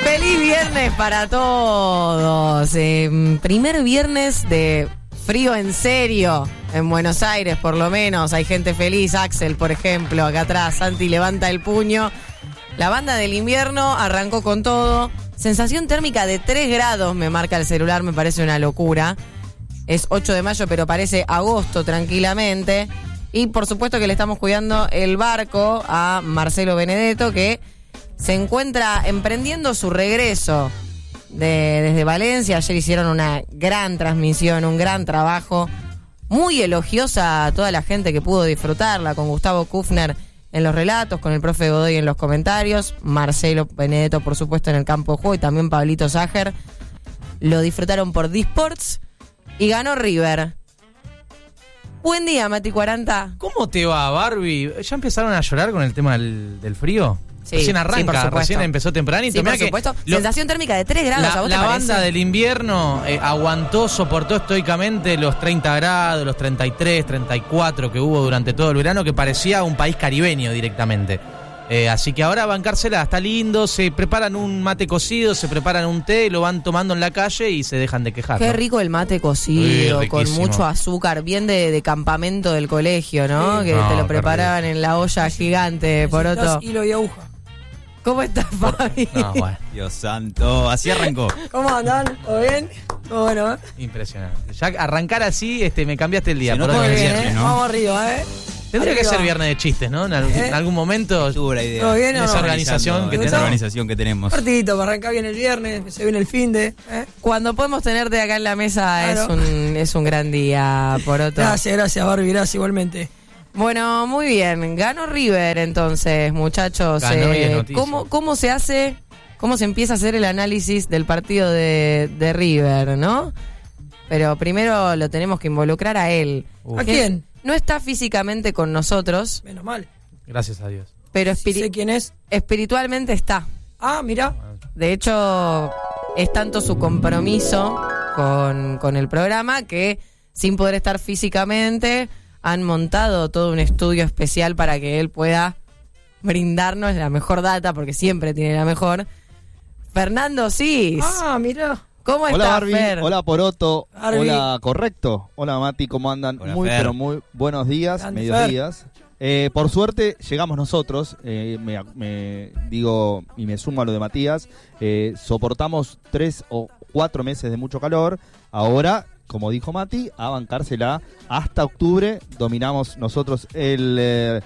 Feliz viernes para todos. Primer viernes de frío en serio en Buenos Aires, por lo menos. Hay gente feliz. Axel, por ejemplo, acá atrás. Santi levanta el puño. La banda del invierno arrancó con todo. Sensación térmica de 3 grados, me marca el celular, me parece una locura. Es 8 de mayo, pero parece agosto tranquilamente. Y por supuesto que le estamos cuidando el barco a Marcelo Benedetto, que se encuentra emprendiendo su regreso desde Valencia. Ayer hicieron una gran transmisión, un gran trabajo. Muy elogiosa a toda la gente que pudo disfrutarla, con Gustavo Kufner en los relatos, con el profe Godoy en los comentarios, Marcelo Benedetto, por supuesto, en el campo de juego, y también Pablito Sager. Lo disfrutaron por D-Sports y ganó River. Buen día, Mati 40. ¿Cómo te va, Barbie? ¿Ya empezaron a llorar con el tema del frío? Sí, recién arranca, recién empezó tempranito. Sí, por supuesto. Sensación térmica de 3 grados. ¿A vos te la parece? banda del invierno aguantó, soportó estoicamente los 30 grados, los 33, 34 que hubo durante todo el verano, que parecía un país caribeño directamente. Así que ahora bancársela, está lindo, se preparan un mate cocido, se preparan un té, lo van tomando en la calle y se dejan de quejar. Qué ¿no? rico el mate cocido, con mucho azúcar, bien de campamento del colegio, ¿no? Que te lo preparaban en la olla gigante, Poroto. Hilo y aguja. ¿Cómo estás, Fabi? No, bueno. Dios santo, así arrancó. ¿Cómo andan? ¿Todo bien? Todo bueno, ¿eh? Impresionante. Ya arrancar así, me cambiaste el día. Se por nota hoy. que Muy bien, viernes, ¿eh? ¿no? Vamos arriba, ¿eh? Tendría que Arriba. ser viernes de chistes, ¿no? En algún momento. Tuvo la idea. ¿Todo bien o Esa no? organización que esa tenemos. organización que tenemos. Partidito, para arrancar bien el viernes, se viene el finde, ¿eh? Cuando podemos tenerte acá en la mesa Claro. es un gran día, Poroto. Gracias, Barbie, gracias igualmente. Bueno, muy bien. Ganó River entonces, muchachos. Ganó y es noticia. ¿Cómo se hace, cómo se empieza a hacer el análisis del partido de River, no? Pero primero lo tenemos que involucrar a él. ¿A quién? No está físicamente con nosotros, Menos mal. Gracias a Dios. pero Sé quién es. espiritualmente está. Ah, mirá. De hecho, es tanto su compromiso con el programa que, sin poder estar físicamente, han montado todo un estudio especial para que él pueda brindarnos la mejor data, porque siempre tiene la mejor. Fernando Sis, Ah, mirá. ¿cómo Hola estás, Barbie, Fer? hola Poroto, Barbie. hola Correcto, hola Mati, ¿cómo andan? Hola, Muy Fer. pero muy buenos días, Grande, medios Fer. días. Por suerte llegamos nosotros, me digo y me sumo a lo de Matías, soportamos 3 o 4 meses de mucho calor, ahora, como dijo Mati, a bancársela hasta octubre, dominamos nosotros el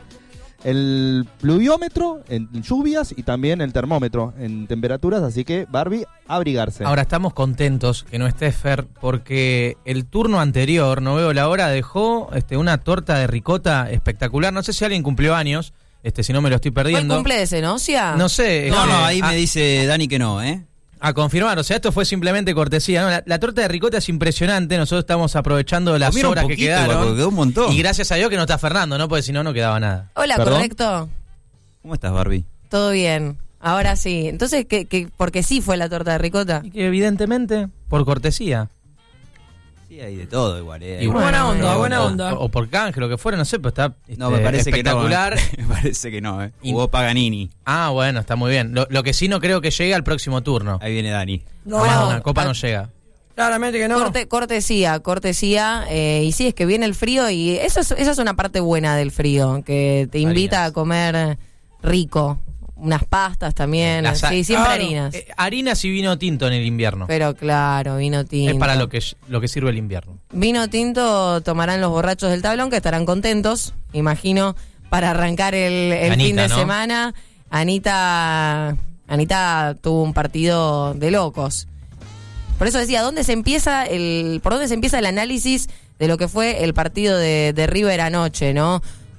pluviómetro en lluvias y también el termómetro en temperaturas, así que Barbie, abrigarse. Ahora estamos contentos que no esté Fer, porque el turno anterior, no veo la hora, dejó una torta de ricota espectacular. No sé si alguien cumplió años, si no me lo estoy ¿Fue el perdiendo. cumple de Zenosia? No sé. No, ahí me dice Dani que no, ¿eh? A confirmar, o sea, esto fue simplemente cortesía, ¿no? La torta de ricota es impresionante, nosotros estamos aprovechando las Comieron horas que poquito, quedaron. porque quedó un montón. Y gracias a Dios que no está Fernando, ¿no? Porque si no, no quedaba nada. Hola, ¿Perdón? ¿correcto? ¿Cómo estás, Barbie? Todo bien. Ahora sí. Entonces, porque sí fue la torta de ricota. Y que evidentemente, por cortesía. Sí, hay de todo igual, ¿eh? Y Buena onda, buena o- onda. O por canje, lo que fuera, no sé, pero está No, me parece espectacular. que no. Me parece que no, ¿eh? Jugó Paganini. Ah, bueno, está muy bien. Lo que sí no creo que llegue al próximo turno. Ahí viene Dani. No, Bueno, La copa no llega. claramente que no. Cortesía. Y sí, es que viene el frío y esa es una parte buena del frío, que te invita Harinas. a comer rico. Unas pastas también. Sí, siempre Claro. harinas. Harinas y vino tinto en el invierno. Pero claro, vino tinto. Es para lo que sirve el invierno. Vino tinto tomarán los borrachos del tablón, que estarán contentos, imagino, para arrancar el Anita, fin de ¿no? semana. Anita tuvo un partido de locos. Por eso decía, ¿por dónde se empieza el análisis de lo que fue el partido de River anoche, ¿no?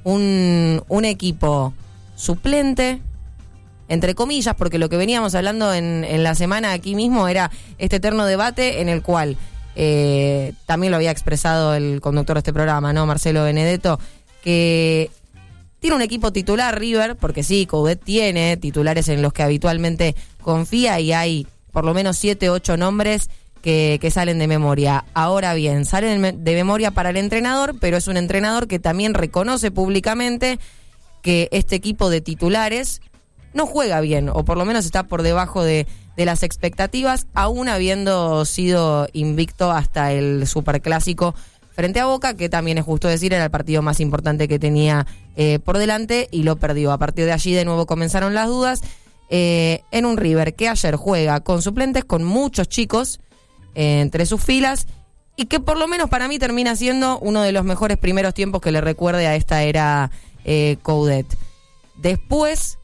Un equipo suplente, entre comillas, porque lo que veníamos hablando en la semana aquí mismo era este eterno debate en el cual también lo había expresado el conductor de este programa, ¿no? Marcelo Benedetto, que tiene un equipo titular River, porque sí, Coudet tiene titulares en los que habitualmente confía y hay por lo menos 7, 8 nombres que salen de memoria. Ahora bien, salen de memoria para el entrenador, pero es un entrenador que también reconoce públicamente que este equipo de titulares no juega bien, o por lo menos está por debajo de las expectativas, aún habiendo sido invicto hasta el Superclásico frente a Boca, que también es justo decir, era el partido más importante que tenía por delante, y lo perdió. A partir de allí de nuevo comenzaron las dudas en un River que ayer juega con suplentes, con muchos chicos entre sus filas, y que por lo menos para mí termina siendo uno de los mejores primeros tiempos que le recuerde a esta era Coudet. Después,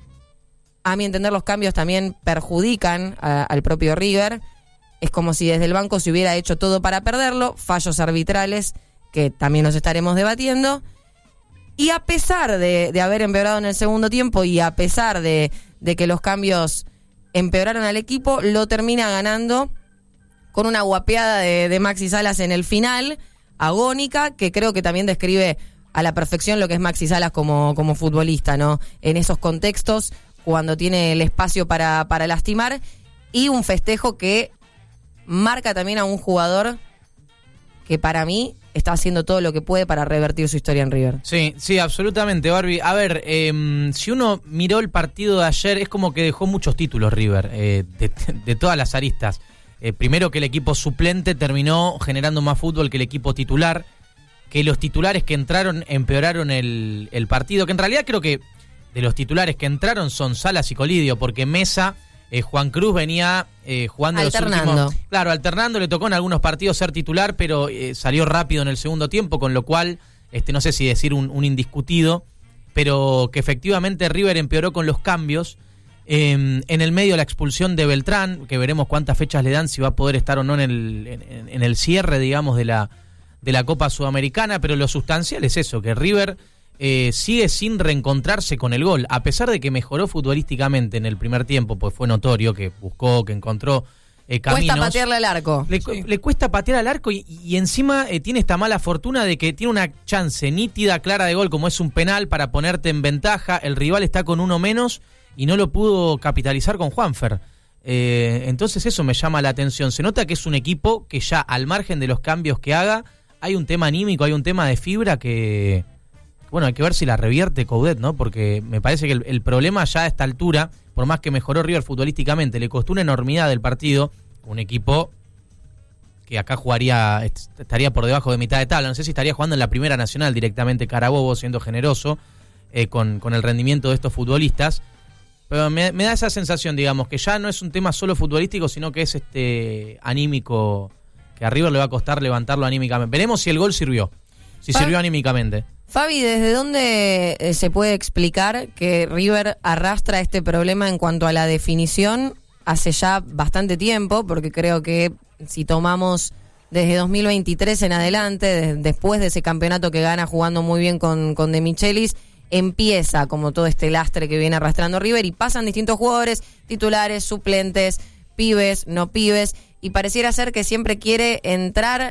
a mi entender, los cambios también perjudican al propio River. Es como si desde el banco se hubiera hecho todo para perderlo, fallos arbitrales que también nos estaremos debatiendo. Y a pesar de haber empeorado en el segundo tiempo y a pesar de que los cambios empeoraron al equipo, lo termina ganando con una guapeada de Maxi Salas en el final, agónica, que creo que también describe a la perfección lo que es Maxi Salas como futbolista, ¿no? En esos contextos, cuando tiene el espacio para lastimar, y un festejo que marca también a un jugador que para mí está haciendo todo lo que puede para revertir su historia en River. Sí, absolutamente, Barbie. A ver, si uno miró el partido de ayer, es como que dejó muchos títulos River, de todas las aristas. Primero, que el equipo suplente terminó generando más fútbol que el equipo titular, que los titulares que entraron empeoraron el partido, que en realidad creo que de los titulares que entraron son Salas y Colidio, porque Mesa, Juan Cruz venía jugando alternando. Los últimos... Claro, alternando, le tocó en algunos partidos ser titular, pero salió rápido en el segundo tiempo, con lo cual, no sé si decir un indiscutido, pero que efectivamente River empeoró con los cambios. En el medio, la expulsión de Beltrán, que veremos cuántas fechas le dan, si va a poder estar o no en el cierre, digamos, de la Copa Sudamericana, pero lo sustancial es eso, que River sigue sin reencontrarse con el gol, a pesar de que mejoró futbolísticamente en el primer tiempo, pues fue notorio que buscó, que encontró caminos. Cuesta patearle al arco. Le cuesta patear al arco y encima tiene esta mala fortuna de que tiene una chance nítida, clara de gol, como es un penal para ponerte en ventaja, el rival está con uno menos y no lo pudo capitalizar con Juanfer. Entonces eso me llama la atención. Se nota que es un equipo que ya, al margen de los cambios que haga, hay un tema anímico, hay un tema de fibra que, bueno, hay que ver si la revierte Coudet, ¿no? Porque me parece que el problema ya a esta altura, por más que mejoró River futbolísticamente, le costó una enormidad del partido. Un equipo que acá estaría por debajo de mitad de tabla. No sé si estaría jugando en la Primera Nacional directamente Carabobo, siendo generoso con el rendimiento de estos futbolistas. Pero me da esa sensación, digamos, que ya no es un tema solo futbolístico, sino que es anímico, que a River le va a costar levantarlo anímicamente. Veremos si el gol sirvió, si sirvió anímicamente. Fabi, ¿desde dónde se puede explicar que River arrastra este problema en cuanto a la definición hace ya bastante tiempo? Porque creo que si tomamos desde 2023 en adelante, después de ese campeonato que gana jugando muy bien con De Michelis, empieza como todo este lastre que viene arrastrando River y pasan distintos jugadores, titulares, suplentes, pibes, no pibes, y pareciera ser que siempre quiere entrar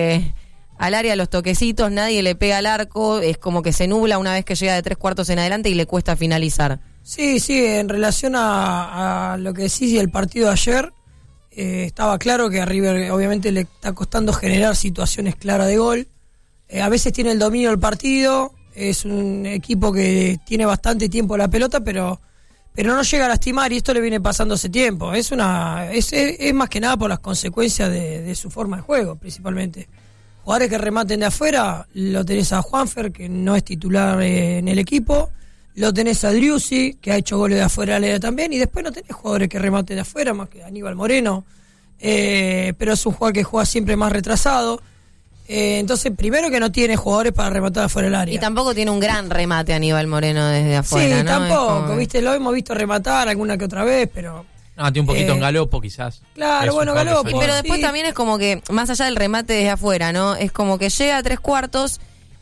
al área a los toquecitos, nadie le pega al arco, es como que se nubla una vez que llega de 3/4 en adelante y le cuesta finalizar. Sí, en relación a lo que decís y el partido de ayer, estaba claro que a River obviamente le está costando generar situaciones claras de gol. A veces tiene el dominio del partido, es un equipo que tiene bastante tiempo la pelota, pero no llega a lastimar, y esto le viene pasando hace tiempo. Es más que nada por las consecuencias de su forma de juego, principalmente. Jugadores que rematen de afuera, lo tenés a Juanfer, que no es titular en el equipo, lo tenés a Driussi, que ha hecho goles de afuera del área también, y después no tenés jugadores que rematen de afuera, más que Aníbal Moreno, pero es un jugador que juega siempre más retrasado. Entonces, primero que no tiene jugadores para rematar afuera del área. Y tampoco tiene un gran remate Aníbal Moreno desde afuera, sí, ¿no? tampoco, como... ¿viste? Lo hemos visto rematar alguna que otra vez, pero... No, tiene un poquito en Galopo, quizás. Claro, bueno, Galopo. Pero después sí. también es como que, más allá del remate desde afuera, ¿no? Es como que llega a 3/4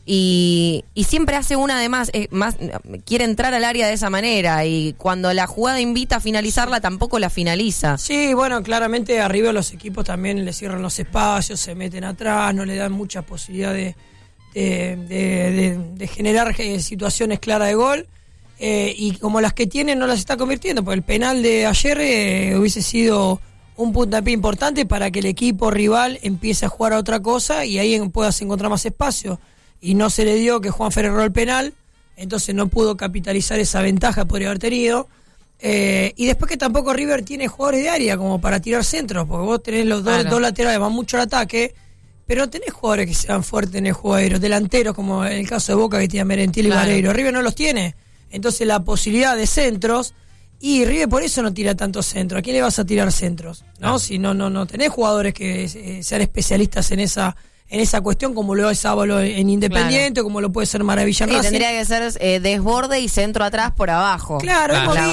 y siempre hace una de más, quiere entrar al área de esa manera, y cuando la jugada invita a finalizarla, tampoco la finaliza. Sí, bueno, claramente arriba los equipos también le cierran los espacios, se meten atrás, no le dan mucha posibilidad de generar situaciones claras de gol. Y como las que tienen no las está convirtiendo, porque el penal de ayer hubiese sido un puntapié importante para que el equipo rival empiece a jugar a otra cosa y ahí puedas encontrar más espacio, y no se le dio, que Juanfer erró el penal, entonces no pudo capitalizar esa ventaja que podría haber tenido. Y después que tampoco River tiene jugadores de área como para tirar centros, porque vos tenés los dos laterales, van mucho al ataque, pero no tenés jugadores que sean fuertes en el juego aéreo, delanteros como en el caso de Boca que tiene Merentiel y Vareiro. River no los tiene, entonces la posibilidad de centros, y River por eso no tira tantos centros. ¿A quién le vas a tirar centros? ¿No? Si no tenés jugadores que sean especialistas en esa cuestión, como lo es Ábalo en Independiente, como lo puede ser Maravilla en Racing. Tendría que ser desborde y centro atrás por abajo. Claro,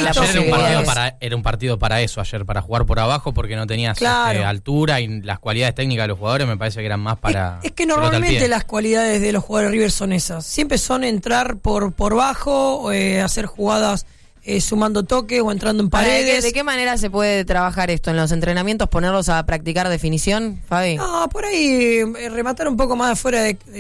ayer era un partido para eso, ayer, para jugar por abajo, porque no tenías altura, y las cualidades técnicas de los jugadores me parece que eran más para... Es que normalmente las cualidades de los jugadores de River son esas. Siempre son entrar por bajo, hacer jugadas sumando toques o entrando en paredes. ¿De qué manera se puede trabajar esto en los entrenamientos? ¿Ponerlos a practicar definición, Fabi? No, por ahí rematar un poco más afuera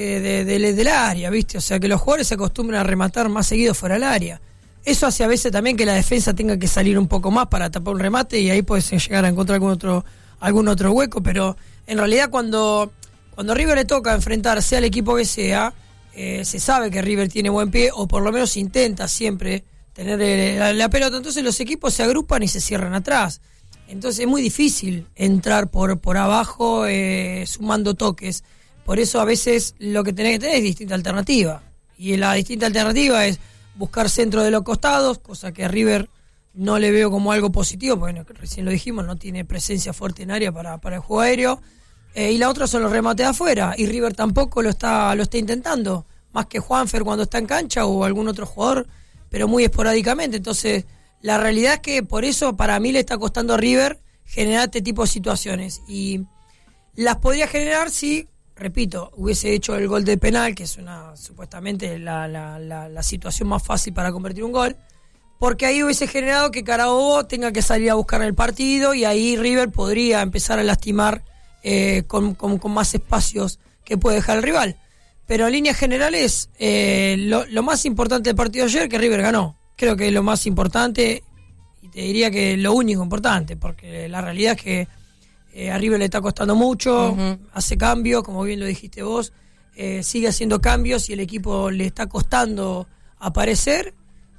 del área, ¿viste? O sea, que los jugadores se acostumbren a rematar más seguido fuera del área. Eso hace a veces también que la defensa tenga que salir un poco más para tapar un remate, y ahí puedes llegar a encontrar algún otro hueco, pero en realidad cuando River le toca enfrentarse al equipo que sea, se sabe que River tiene buen pie, o por lo menos intenta siempre tener la pelota, entonces los equipos se agrupan y se cierran atrás. Entonces es muy difícil entrar por abajo sumando toques. Por eso a veces lo que tenés que tener es distinta alternativa. Y la distinta alternativa es buscar centro de los costados, cosa que a River no le veo como algo positivo, porque recién lo dijimos, no tiene presencia fuerte en área para el juego aéreo. Y la otra son los remates afuera, y River tampoco lo está intentando, más que Juanfer cuando está en cancha o algún otro jugador, pero muy esporádicamente. Entonces la realidad es que por eso para mí le está costando a River generar este tipo de situaciones, y las podría generar si, repito, hubiese hecho el gol de penal, que es supuestamente la situación más fácil para convertir un gol, porque ahí hubiese generado que Carabobo tenga que salir a buscar el partido, y ahí River podría empezar a lastimar con más espacios que puede dejar el rival. Pero en líneas generales, lo más importante del partido de ayer, que River ganó. Creo que es lo más importante, y te diría que lo único importante, porque la realidad es que a River le está costando mucho, hace cambios, como bien lo dijiste vos, sigue haciendo cambios y el equipo le está costando aparecer.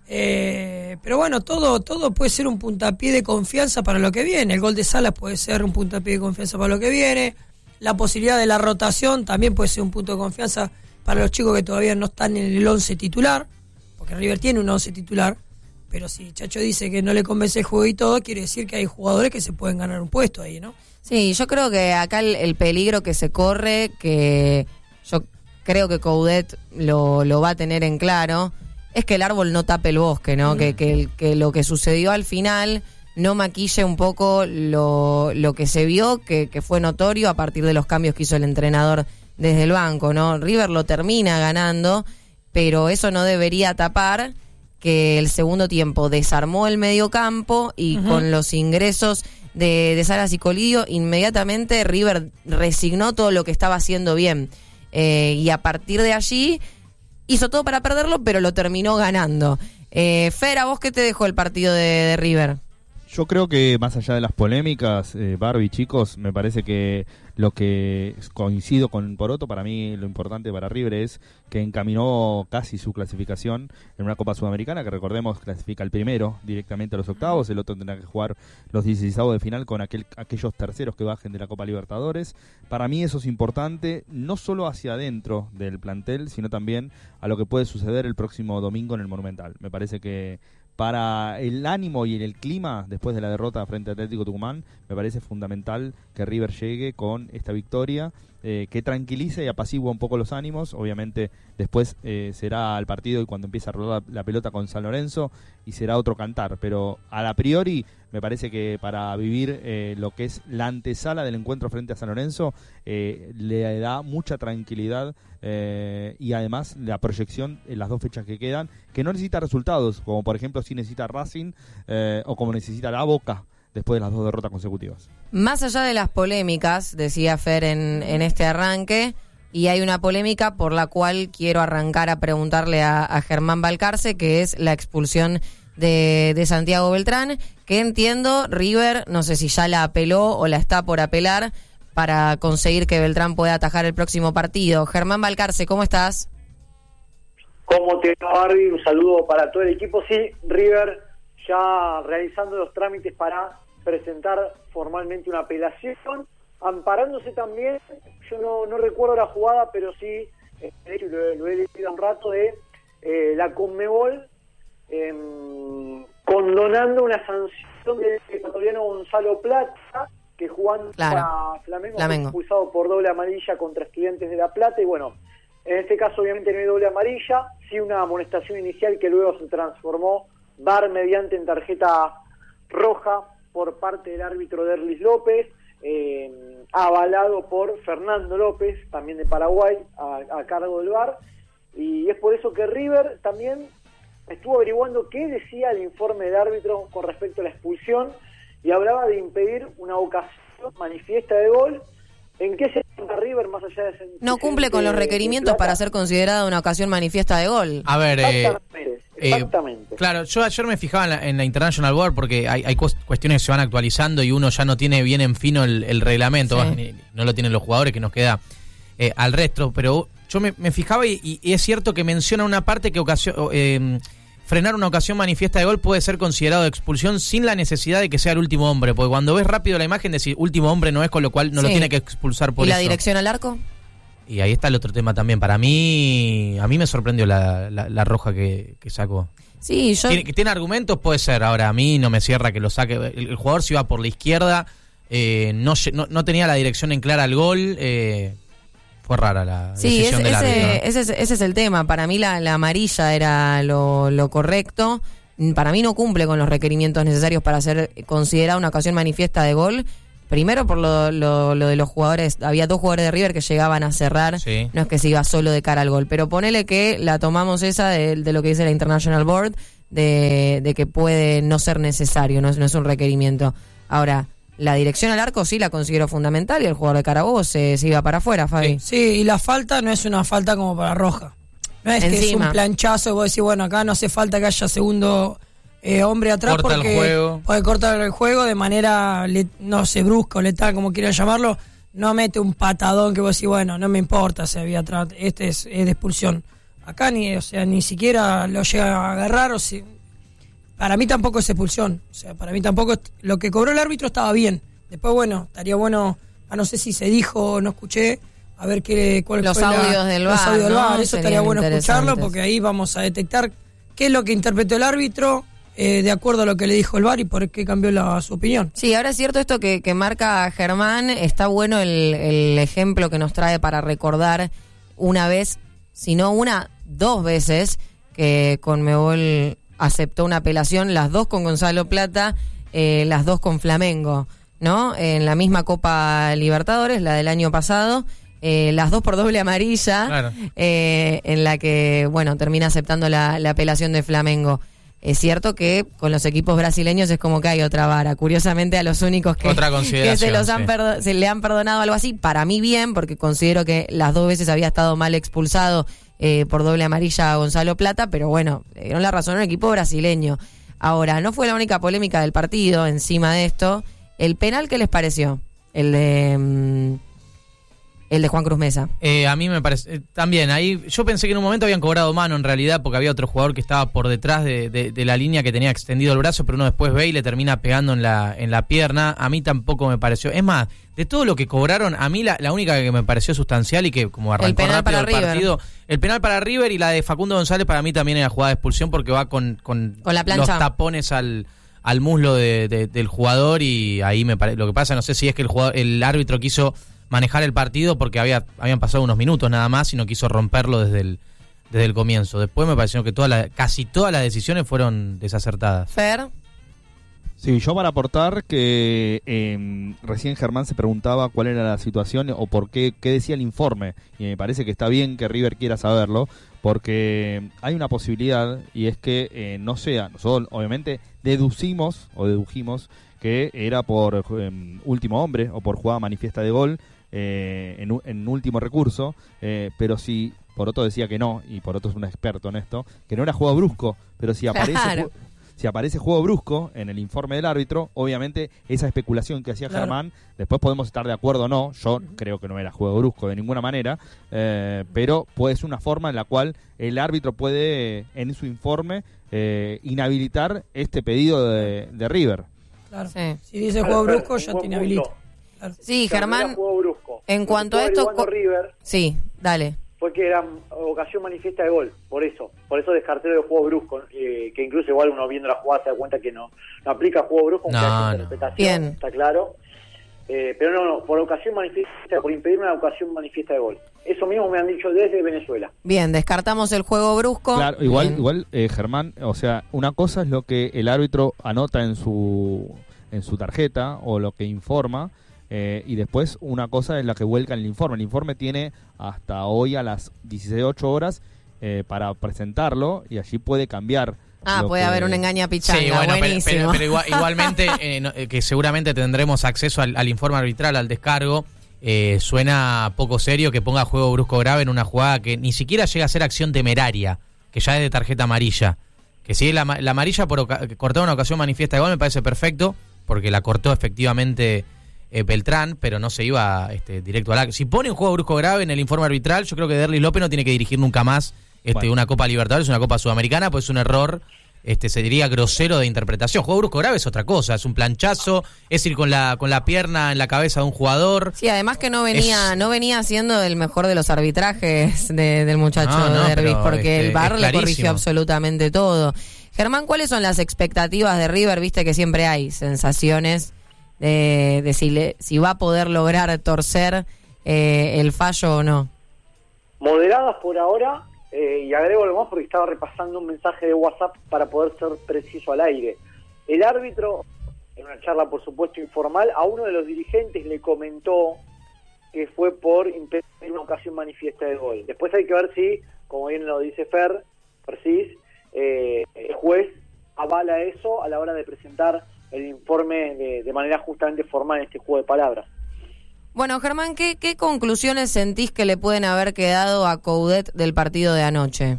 Pero bueno, todo puede ser un puntapié de confianza para lo que viene. El gol de Salas puede ser un puntapié de confianza para lo que viene. La posibilidad de la rotación también puede ser un punto de confianza para los chicos que todavía no están en el 11 titular, porque River tiene un 11 titular, pero si Chacho dice que no le convence el juego y todo, quiere decir que hay jugadores que se pueden ganar un puesto ahí, ¿no? Sí, yo creo que acá el peligro que se corre, que yo creo que Coudet lo va a tener en claro, es que el árbol no tape el bosque, ¿no? Que lo que sucedió al final no maquille un poco lo que se vio, que fue notorio a partir de los cambios que hizo el entrenador desde el banco, ¿no? River lo termina ganando, pero eso no debería tapar que el segundo tiempo desarmó el mediocampo, y con los ingresos de Salas y Colidio, inmediatamente River resignó todo lo que estaba haciendo bien, y a partir de allí hizo todo para perderlo, pero lo terminó ganando. Fer, ¿a vos qué te dejó el partido de River? Yo creo que más allá de las polémicas, Barbie, chicos, me parece que lo que coincido con Poroto, para mí lo importante para River es que encaminó casi su clasificación en una Copa Sudamericana, que recordemos clasifica el primero directamente a los octavos, el otro tendrá que jugar los 16avos de final con aquellos terceros que bajen de la Copa Libertadores. Para mí eso es importante, no solo hacia adentro del plantel, sino también a lo que puede suceder el próximo domingo en el Monumental. Me parece que para el ánimo y el clima después de la derrota frente a Atlético Tucumán, me parece fundamental que River llegue con esta victoria, que tranquilice y apacigua un poco los ánimos. Obviamente después será al partido y cuando empiece a rodar la pelota con San Lorenzo, y será otro cantar, pero a priori me parece que para vivir lo que es la antesala del encuentro frente a San Lorenzo, le da mucha tranquilidad, y además la proyección en las dos fechas que quedan, que no necesita resultados, como por ejemplo si necesita Racing, o como necesita la Boca después de las dos derrotas consecutivas. Más allá de las polémicas, decía Fer en este arranque, y hay una polémica por la cual quiero arrancar a preguntarle a Germán Balcarce, que es la expulsión de Santiago Beltrán, que entiendo River, no sé si ya la apeló o la está por apelar para conseguir que Beltrán pueda atajar el próximo partido. Germán Balcarce, ¿cómo estás? ¿Cómo te va, Barbie? Un saludo para todo el equipo. Sí, River ya realizando los trámites para presentar formalmente una apelación, amparándose también, yo no recuerdo la jugada, pero sí, de hecho lo he leído un rato, de la Conmebol condonando una sanción del ecuatoriano Gonzalo Plata, que jugando para Flamengo fue expulsado por doble amarilla contra Estudiantes de La Plata, y bueno, en este caso obviamente no hay doble amarilla, sí una amonestación inicial que luego se transformó VAR mediante en tarjeta roja por parte del árbitro Derlis López, avalado por Fernando López, también de Paraguay, a cargo del VAR, y es por eso que River también estuvo averiguando qué decía el informe del árbitro con respecto a la expulsión, y hablaba de impedir una ocasión manifiesta de gol. ¿En qué se encuentra River más allá de ese... No cumple con los requerimientos para ser considerada una ocasión manifiesta de gol. A ver, exactamente. Claro, yo ayer me fijaba en la International Board porque hay cuestiones que se van actualizando y uno ya no tiene bien en fino el reglamento, no lo tienen los jugadores, que nos queda al resto, pero yo me fijaba y es cierto que menciona una parte que frenar una ocasión manifiesta de gol puede ser considerado de expulsión sin la necesidad de que sea el último hombre, porque cuando ves rápido la imagen decís último hombre no es, con lo cual no lo tiene que expulsar por eso. ¿Y la dirección al arco? Y ahí está el otro tema también. Para mí, a mí me sorprendió la roja que sacó. Sí, yo... ¿Tiene argumentos? Puede ser. Ahora, a mí no me cierra que lo saque. El jugador se iba por la izquierda, no tenía la dirección en clara al gol. Fue rara la decisión del árbitro, ¿no? Ese es el tema. Para mí la amarilla era lo correcto. Para mí no cumple con los requerimientos necesarios para ser considerada una ocasión manifiesta de gol. Primero por lo de los jugadores, había 2 jugadores de River que llegaban a cerrar, no es que se iba solo de cara al gol, pero ponele que la tomamos esa de lo que dice la International Board, de que puede no ser necesario, no es un requerimiento. Ahora, la dirección al arco sí la considero fundamental y el jugador de Carabobo se iba para afuera, Fabi. Sí, y la falta no es una falta como para roja. No es que es un planchazo y vos decís, bueno, acá no hace falta que haya segundo hombre atrás porque puede cortar el juego de manera, no sé, brusca o letal, como quieran llamarlo. No mete un patadón que vos decís, bueno, no me importa si había atrás, este es de expulsión. Acá ni siquiera lo llega a agarrar, para mí tampoco es expulsión. O sea, para mí tampoco lo que cobró el árbitro estaba bien. Después, bueno, estaría bueno, no sé si se dijo o no escuché, a ver cuál los fue audios del VAR, ¿no? Eso estaría bueno escucharlo, porque ahí vamos a detectar qué es lo que interpretó el árbitro, de acuerdo a lo que le dijo el VAR y por qué cambió su opinión. Sí, ahora es cierto esto que marca Germán, está bueno el ejemplo que nos trae para recordar una vez, si no 2 veces, que Conmebol aceptó una apelación, las 2 con Gonzalo Plata, las 2 con Flamengo, ¿no? En la misma Copa Libertadores, la del año pasado, las 2 por doble amarilla, claro. En la que, bueno, termina aceptando la apelación de Flamengo. Es cierto que con los equipos brasileños es como que hay otra vara. Curiosamente a los únicos que se le han perdonado algo así, para mí bien, porque considero que las 2 veces había estado mal expulsado por doble amarilla a Gonzalo Plata, pero bueno, dieron la razón al equipo brasileño. Ahora, no fue la única polémica del partido encima de esto. ¿El penal qué les pareció? El de Juan Cruz Mesa. A mí me parece también, ahí yo pensé que en un momento habían cobrado mano en realidad, porque había otro jugador que estaba por detrás de la línea, que tenía extendido el brazo, pero uno después ve y le termina pegando en la pierna. A mí tampoco me pareció. Es más, de todo lo que cobraron, a mí la única que me pareció sustancial y que como arrancó rápido el partido, el penal para River, y la de Facundo González para mí también era jugada de expulsión, porque va con la plancha, los tapones al muslo del jugador, y ahí lo que pasa, no sé si es que el árbitro quiso manejar el partido porque habían pasado unos minutos nada más y no quiso romperlo desde el comienzo. Después me pareció que casi todas las decisiones fueron desacertadas. Fer. Sí, yo para aportar que recién Germán se preguntaba cuál era la situación o por qué decía el informe, y me parece que está bien que River quiera saberlo, porque hay una posibilidad, y es que no sea, nosotros obviamente dedujimos que era por último hombre o por jugada manifiesta de gol en último recurso, pero si Poroto decía que no, y Poroto es un experto en esto, que no era juego brusco, pero si aparece juego brusco en el informe del árbitro, obviamente esa especulación que hacía Germán, después podemos estar de acuerdo o no, yo creo que no era juego brusco de ninguna manera, pero puede ser una forma en la cual el árbitro puede en su informe inhabilitar este pedido de River. Claro. Sí. Si dice juego brusco, ya te inhabilita. Claro. Sí, Germán, en cuanto a esto... River, sí, dale. Fue que era ocasión manifiesta de gol, por eso descarté el juego brusco, que incluso igual uno viendo la jugada se da cuenta que no aplica juego brusco, Bien. Está claro. Pero no, por ocasión manifiesta, por impedir una ocasión manifiesta de gol. Eso mismo me han dicho desde Venezuela. Bien, descartamos el juego brusco. Claro, igual Germán, o sea, una cosa es lo que el árbitro anota en su tarjeta o lo que informa, y después una cosa es la que vuelca en el informe. El informe tiene hasta hoy a las 18 para presentarlo, y allí puede cambiar. Puede haber un engañapichanga. Sí, bueno, buenísimo. pero igualmente, que seguramente tendremos acceso al informe arbitral, al descargo. Suena poco serio que ponga juego brusco grave en una jugada que ni siquiera llega a ser acción temeraria, que ya es de tarjeta amarilla. Que si es la amarilla por cortar una ocasión manifiesta de gol, me parece perfecto, porque la cortó efectivamente Beltrán, pero no se iba directo al arco. Si pone un juego brusco grave en el informe arbitral, yo creo que Derlis López no tiene que dirigir nunca más una Copa Libertadores, una Copa Sudamericana, pues es un error, se diría grosero de interpretación. Juego brusco grave es otra cosa, es un planchazo, es ir con la pierna en la cabeza de un jugador. Sí, además que no venía siendo el mejor de los arbitrajes del muchacho Dervis, porque el VAR le corrigió absolutamente todo. Germán, ¿cuáles son las expectativas de River? Viste que siempre hay sensaciones de si va a poder lograr torcer el fallo o no. Moderadas por ahora, y agrego lo más porque estaba repasando un mensaje de WhatsApp para poder ser preciso al aire. El árbitro, en una charla por supuesto informal, a uno de los dirigentes le comentó que fue por impedir una ocasión manifiesta de gol. Después hay que ver si, como bien lo dice Fercis, el juez avala eso a la hora de presentar el informe de manera justamente formal en este juego de palabras. Bueno, Germán, ¿qué conclusiones sentís que le pueden haber quedado a Coudet del partido de anoche?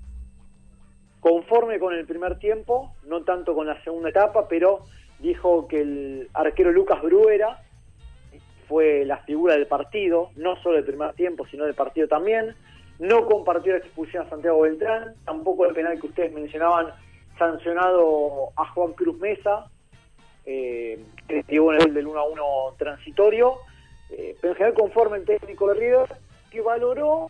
Conforme con el primer tiempo, no tanto con la segunda etapa, pero dijo que el arquero Lucas Bruera fue la figura del partido, no solo del primer tiempo, sino del partido también. No compartió la expulsión a Santiago Beltrán, tampoco el penal que ustedes mencionaban, sancionado a Juan Cruz Mesa, que llegó en el gol del 1-1 transitorio. Pero en general conforme el técnico de River, que valoró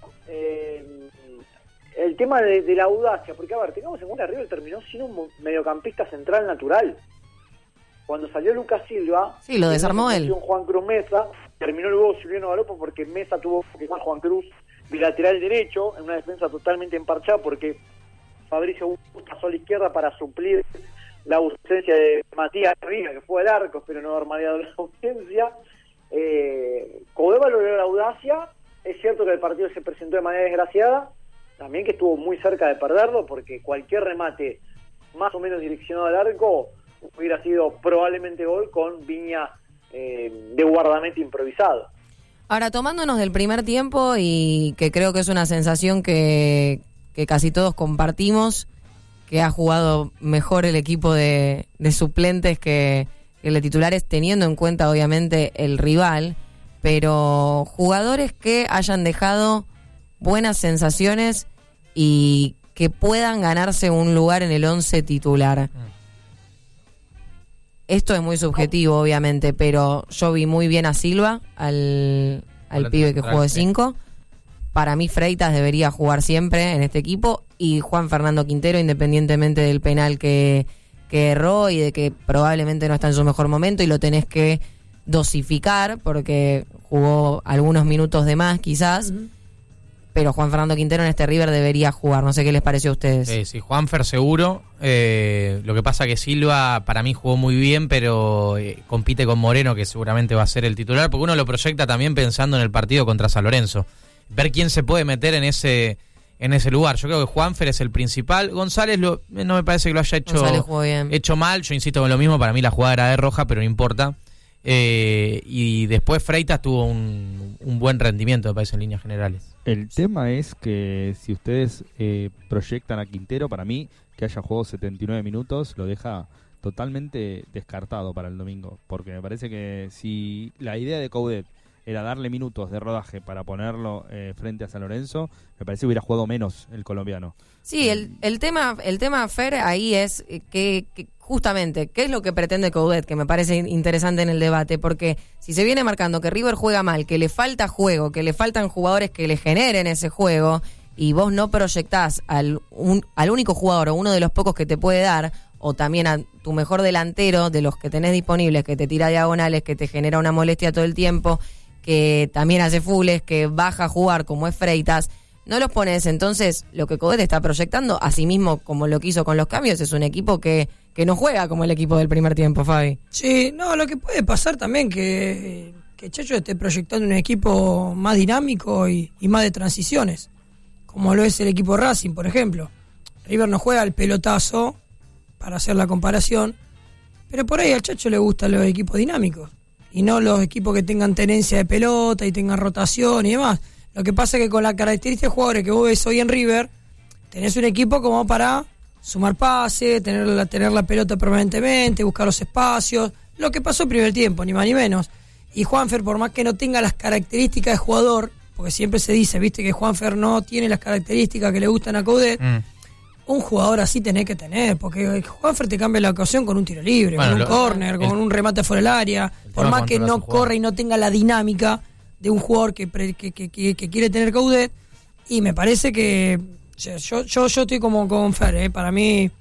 el tema de la audacia, porque a ver, tengamos en cuenta, River terminó sin un mediocampista central natural. Cuando salió Lucas Silva, sí, lo desarmó él. Juan Cruz Mesa, terminó luego Silviano Galopo porque Mesa tuvo que jugar Juan Cruz bilateral derecho, en una defensa totalmente emparchada, porque Fabricio Augusto pasó a la izquierda para suplir la ausencia de Matías Riga, que fue al arco, pero no haber mareado la ausencia. Coudet valoró la audacia. Es cierto que el partido se presentó de manera desgraciada, también que estuvo muy cerca de perderlo, porque cualquier remate más o menos direccionado al arco hubiera sido probablemente gol con Viña de guardameta improvisado. Ahora, tomándonos del primer tiempo, y que creo que es una sensación que casi todos compartimos, que ha jugado mejor el equipo de suplentes que el de titulares, teniendo en cuenta obviamente el rival, pero jugadores que hayan dejado buenas sensaciones y que puedan ganarse un lugar en el 11 titular. Esto es muy subjetivo obviamente, pero yo vi muy bien a Silva, al pibe que jugó de 5. Para mí Freitas debería jugar siempre en este equipo, y Juan Fernando Quintero, independientemente del penal que erró y de que probablemente no está en su mejor momento y lo tenés que dosificar porque jugó algunos minutos de más quizás, pero Juan Fernando Quintero en este River debería jugar. No sé qué les pareció a ustedes. Sí, Juanfer seguro. Lo que pasa que Silva para mí jugó muy bien, pero compite con Moreno, que seguramente va a ser el titular, porque uno lo proyecta también pensando en el partido contra San Lorenzo. Ver quién se puede meter en ese lugar. Yo creo que Juanfer es el principal. González no me parece que lo haya hecho mal. Yo insisto con lo mismo, para mí la jugada era de roja, pero no importa. Y después Freitas tuvo un buen rendimiento, me parece, en líneas generales. El tema es que si ustedes proyectan a Quintero, para mí, que haya jugado 79 minutos, lo deja totalmente descartado para el domingo. Porque me parece que si la idea de Coudet era darle minutos de rodaje para ponerlo frente a San Lorenzo, me parece que hubiera jugado menos el colombiano. Sí, el tema, Fer, ahí es que justamente, ¿qué es lo que pretende Coudet? Que me parece interesante en el debate, porque si se viene marcando que River juega mal, que le falta juego, que le faltan jugadores que le generen ese juego, y vos no proyectás al único jugador o uno de los pocos que te puede dar, o también a tu mejor delantero de los que tenés disponibles, que te tira diagonales, que te genera una molestia todo el tiempo, que también hace fulls, que baja a jugar como es Freitas, no los pones. Entonces lo que Coudet está proyectando, así mismo como lo que hizo con los cambios, es un equipo que no juega como el equipo del primer tiempo, Fabi. Sí, no, lo que puede pasar también que Checho esté proyectando un equipo más dinámico y más de transiciones, como lo es el equipo Racing, por ejemplo. River no juega al pelotazo, para hacer la comparación, pero por ahí al Chacho le gustan los equipos dinámicos y no los equipos que tengan tenencia de pelota y tengan rotación y demás. Lo que pasa es que con la característica de jugadores que vos ves hoy en River, tenés un equipo como para sumar pases, tener la pelota permanentemente, buscar los espacios, lo que pasó el primer tiempo, ni más ni menos. Y Juanfer, por más que no tenga las características de jugador, porque siempre se dice, viste, que Juanfer no tiene las características que le gustan a Coudet, un jugador así tenés que tener, porque Juanfer te cambia la ocasión con un tiro libre, con un córner, con un remate fuera del área, por más que no corra y no tenga la dinámica de un jugador que quiere tener Coudet. Y me parece que yo estoy como con Fer, para mí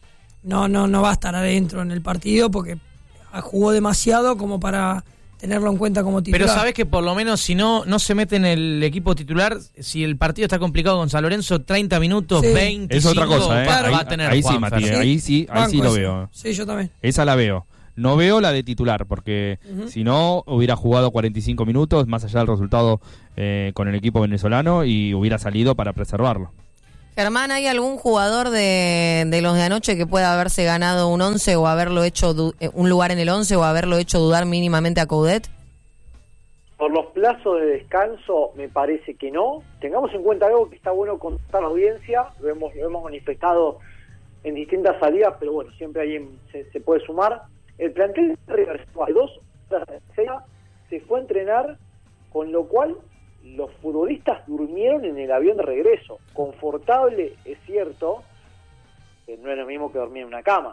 no va a estar adentro en el partido porque jugó demasiado como para tenerlo en cuenta como titular. Pero sabés que por lo menos si no se mete en el equipo titular, si el partido está complicado con San Lorenzo, 30 minutos, sí. 25, es otra cosa, va a tener ahí Juanfer. Sí, Matías, ahí sí lo veo. Sí, yo también. Esa la veo. No veo la de titular, porque si no hubiera jugado 45 minutos, más allá del resultado con el equipo venezolano, y hubiera salido para preservarlo. Germán, ¿hay algún jugador de los de anoche que pueda haberse ganado un 11 o haberlo hecho un lugar en el 11 o haberlo hecho dudar mínimamente a Coudet? Por los plazos de descanso me parece que no. Tengamos en cuenta algo que está bueno contar a la audiencia, lo hemos manifestado en distintas salidas, pero bueno, siempre alguien se puede sumar. El plantel de River de 2 horas se fue a entrenar, con lo cual los futbolistas durmieron en el avión de regreso. Confortable, es cierto, que no es lo mismo que dormir en una cama,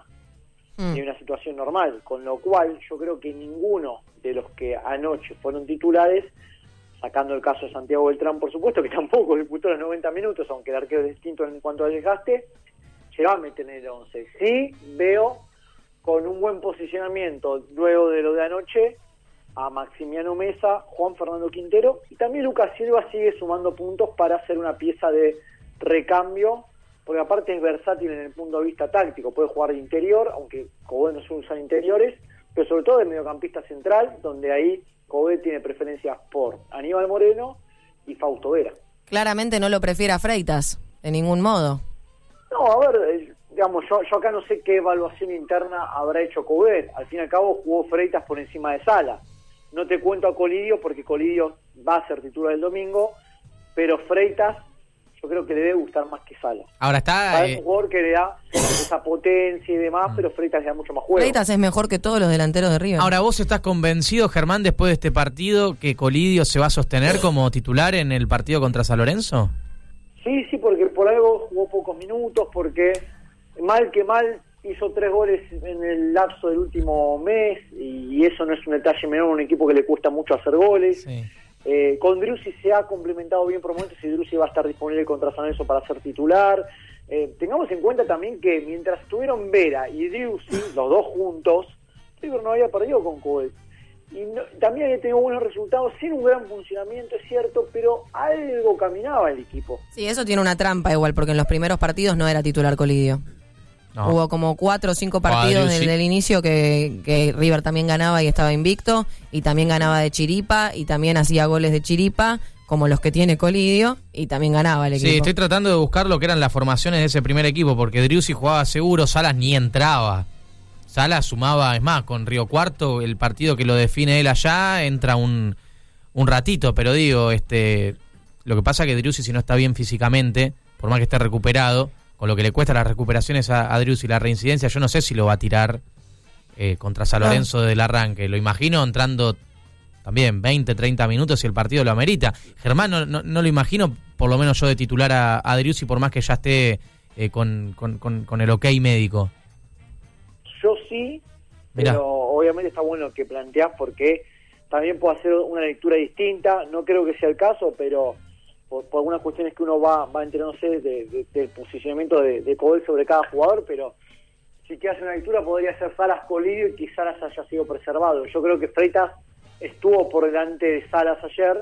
ni una situación normal, con lo cual yo creo que ninguno de los que anoche fueron titulares, sacando el caso de Santiago Beltrán, por supuesto, que tampoco disputó los 90 minutos, aunque el arquero es distinto en cuanto al desgaste, se va a meter en el 11. Sí veo con un buen posicionamiento luego de lo de anoche a Maximiano Mesa, Juan Fernando Quintero, y también Lucas Silva sigue sumando puntos para hacer una pieza de recambio, porque aparte es versátil en el punto de vista táctico, puede jugar de interior, aunque Coudet no suele usar interiores, pero sobre todo de mediocampista central, donde ahí Coudet tiene preferencias por Aníbal Moreno y Fausto Vera. Claramente no lo prefiere a Freitas, de ningún modo. No, a ver, digamos, yo acá no sé qué evaluación interna habrá hecho Coudet. Al fin y al cabo jugó Freitas por encima de Sala. No te cuento a Colidio porque Colidio va a ser titular el domingo, pero Freitas yo creo que le debe gustar más que Sala. Ahora está... Es un jugador que le da esa potencia y demás, pero Freitas le da mucho más juego. Freitas es mejor que todos los delanteros de River. Ahora, ¿vos estás convencido, Germán, después de este partido, que Colidio se va a sostener como titular en el partido contra San Lorenzo? Sí, porque por algo jugó pocos minutos, porque mal que mal hizo 3 goles en el lapso del último mes, y eso no es un detalle menor, un equipo que le cuesta mucho hacer goles. Sí. Con Driussi se ha complementado bien por momentos, y Driussi va a estar disponible contra San Lorenzo para ser titular. Tengamos en cuenta también que mientras estuvieron Vera y Driussi, los dos juntos, River no había perdido con Coudet. Y también había tenido buenos resultados, sin un gran funcionamiento, es cierto, pero algo caminaba el equipo. Sí, eso tiene una trampa igual, porque en los primeros partidos no era titular Colidio. No. Hubo como 4 o 5 partidos desde el inicio que River también ganaba y estaba invicto, y también ganaba de chiripa, y también hacía goles de chiripa, como los que tiene Colidio, y también ganaba el equipo. Sí, estoy tratando de buscar lo que eran las formaciones de ese primer equipo, porque Driussi jugaba seguro, Salas ni entraba. Salas sumaba, es más, con Río Cuarto, el partido que lo define él allá, entra un ratito, pero digo, lo que pasa es que Driussi, si no está bien físicamente, por más que esté recuperado, con lo que le cuesta las recuperaciones a Driussi y la reincidencia, yo no sé si lo va a tirar contra San Lorenzo del arranque. Lo imagino entrando también 20, 30 minutos si el partido lo amerita. Germán no lo imagino, por lo menos yo, de titular a Driussi, por más que ya esté con el ok médico. Yo sí, Mirá. pero obviamente está bueno lo que planteás porque también puedo hacer una lectura distinta. No creo que sea el caso, pero por algunas cuestiones que uno va enterándose del posicionamiento de Coudet sobre cada jugador, pero si que hace una lectura podría ser Salas Colidio y que Salas haya sido preservado. Yo creo que Freitas estuvo por delante de Salas ayer,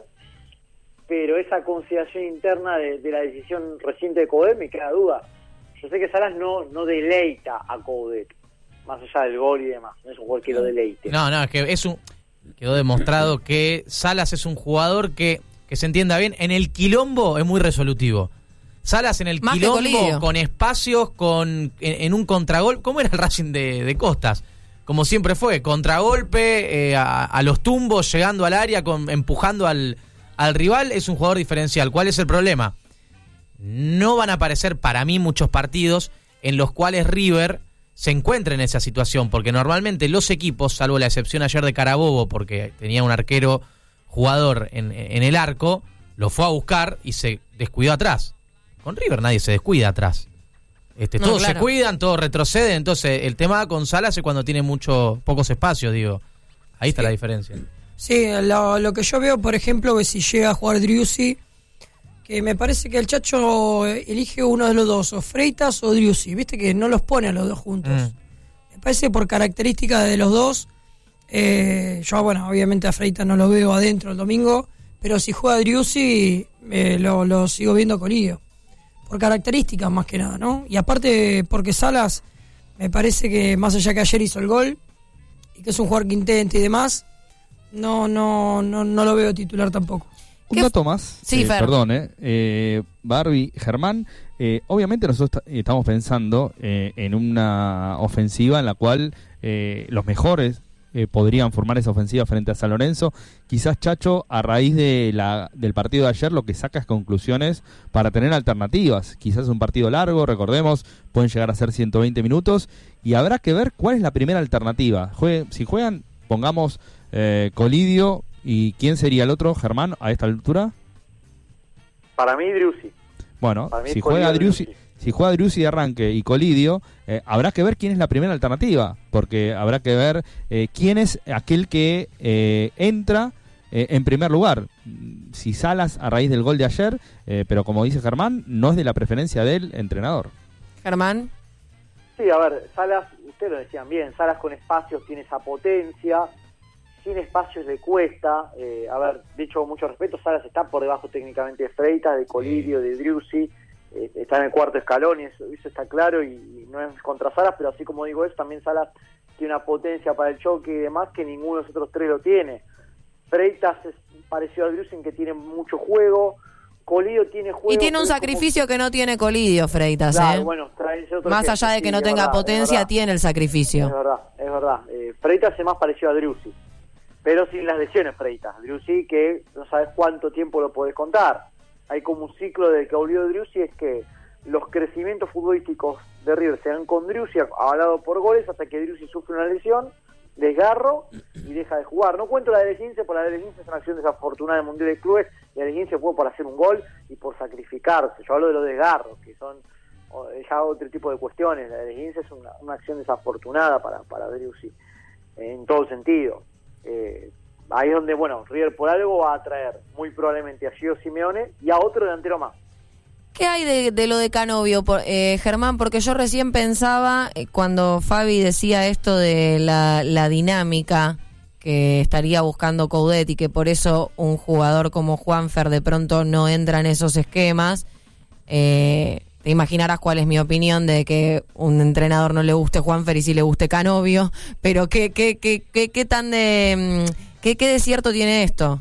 pero esa consideración interna de la decisión reciente de Coudet me queda duda. Yo sé que Salas no deleita a Coudet, más allá del gol y demás, no es un jugador que lo deleite. No, es que quedó demostrado que Salas es un jugador que se entienda bien, en el quilombo es muy resolutivo. Salas en el Más quilombo, con espacios, en un contragolpe. ¿Cómo era el Racing de Costas? Como siempre fue, contragolpe, a los tumbos, llegando al área, empujando al rival. Es un jugador diferencial. ¿Cuál es el problema? No van a aparecer para mí muchos partidos en los cuales River se encuentre en esa situación, porque normalmente los equipos, salvo la excepción ayer de Carabobo, porque tenía un arquero jugador en el arco, lo fue a buscar y se descuidó atrás. Con River nadie se descuida atrás. Todos se cuidan, todos retroceden. Entonces el tema con Salas es cuando tiene pocos espacios, digo. Ahí está la diferencia. Sí, lo que yo veo, por ejemplo, es si llega a jugar Driussi, que me parece que el Chacho elige uno de los dos, o Freitas o Driussi. Viste que no los pone a los dos juntos. Me parece por características de los dos. Yo, bueno, obviamente a Freitas no lo veo adentro el domingo, pero si juega Driussi lo sigo viendo con Colidio. Por características más que nada, ¿no? Y aparte porque Salas me parece que más allá que ayer hizo el gol y que es un jugador que intenta y demás, no lo veo titular tampoco. Un dato más, sí, perdón, Barbie, Germán, obviamente nosotros estamos pensando en una ofensiva en la cual los mejores podrían formar esa ofensiva frente a San Lorenzo. Quizás Chacho, a raíz del partido de ayer, lo que saca es conclusiones para tener alternativas. Quizás es un partido largo, recordemos, pueden llegar a ser 120 minutos, y habrá que ver cuál es la primera alternativa. Si juegan, pongamos Colidio, ¿y quién sería el otro, Germán, a esta altura? Para mí, Driussi. Bueno, si juega Driussi de arranque y Colidio, habrá que ver quién es la primera alternativa, porque habrá que ver quién es aquel que entra en primer lugar. Si Salas a raíz del gol de ayer, pero como dice Germán, no es de la preferencia del entrenador. Germán. Sí, a ver, Salas, ustedes lo decían bien, Salas con espacios tiene esa potencia, sin espacios le cuesta. A ver, dicho con mucho respeto, Salas está por debajo técnicamente de Freitas, de Colidio, de Driussi. Está en el cuarto escalón y eso está claro, y no es contra Salas, pero así como digo eso, también Salas tiene una potencia para el choque y demás que ninguno de los otros tres lo tiene. Freitas es parecido a Driussi en que tiene mucho juego, Colidio tiene juego. Y tiene un sacrificio que no tiene Colidio, Freitas. Claro, bueno, más allá de que no tenga potencia, tiene el sacrificio. Es verdad. Freitas es más parecido a Driussi, pero sin las lesiones Freitas. Driussi que no sabes cuánto tiempo lo podés contar. Hay como un ciclo del que volvió Driussi, es que los crecimientos futbolísticos de River se dan con Driussi avalado por goles hasta que Driussi sufre una lesión, desgarro y deja de jugar. No cuento la del 15, porque la del 15 es una acción desafortunada del Mundial de Clubes, y la del 15 fue por hacer un gol y por sacrificarse. Yo hablo de los desgarros, que son ya otro tipo de cuestiones. La del 15 es una acción desafortunada para Driussi, en todo sentido. Ahí es donde, bueno, River por algo va a traer muy probablemente a Gio Simeone y a otro delantero más. ¿Qué hay de lo de Canovio, Germán? Porque yo recién pensaba, cuando Fabi decía esto de la dinámica que estaría buscando Coudet y que por eso un jugador como Juanfer de pronto no entra en esos esquemas, te imaginarás cuál es mi opinión de que un entrenador no le guste Juanfer y sí le guste Canovio, pero ¿qué tan de... ¿Qué de cierto tiene esto?